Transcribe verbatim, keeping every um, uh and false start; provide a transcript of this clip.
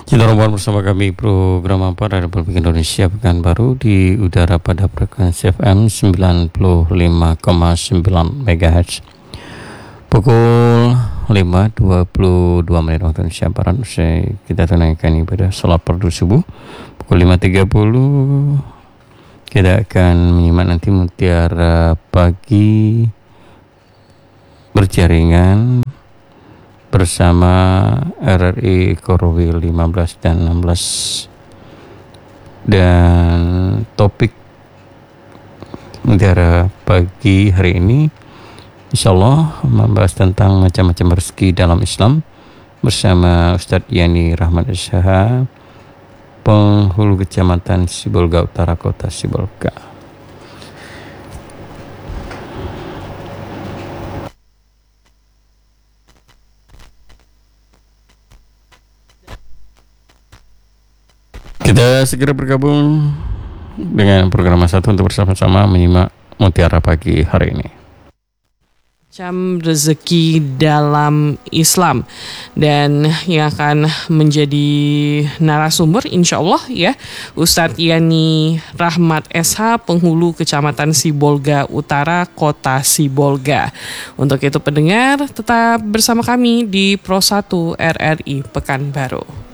Kita rombongan bersama kami program apa dari Republik Indonesia Pekanbaru di udara pada frekuensi F M sembilan puluh lima koma sembilan megahertz. Pukul lima dua puluh dua menit waktu Indonesia Barat, usai kita tunaikan ibadah salat fardu subuh. Pukul lima tiga puluh kita akan menyimak nanti Mutiara Pagi berjaringan bersama R R I Korwil lima belas dan enam belas, dan topik Mutiara Pagi hari ini insyaallah membahas tentang macam-macam rezeki dalam Islam bersama Ustadz Yani Rahmat Isyaha, penghulu Kecamatan Sibolga Utara, Kota Sibolga. Kita segera bergabung dengan program satu untuk bersama-sama menyimak Mutiara Pagi hari ini. Macam rezeki dalam Islam, dan yang akan menjadi narasumber insya Allah ya Ustadz Yani Rahmat S H, penghulu Kecamatan Sibolga Utara, Kota Sibolga. Untuk itu pendengar tetap bersama kami di Pro satu R R I Pekanbaru.